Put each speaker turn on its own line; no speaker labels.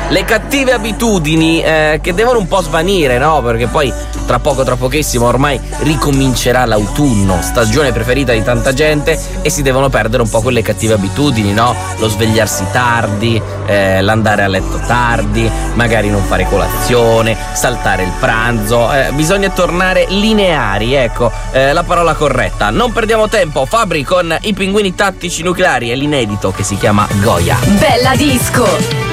le cattive abitudini che devono un po' svanire, no? Perché poi tra pochissimo ormai ricomincerà l'autunno, stagione preferita di tanta gente, e si devono perdere un po' quelle cattive abitudini, no? Lo svegliarsi tardi, l'andare a letto tardi, magari non fare colazione, saltare il pranzo. Bisogna tornare lineari, ecco, la parola corretta. Non perdiamo tempo, Fabri con i Pinguini Tattici Nucleari e l'inedito che si chiama Goya.
Bella Disco.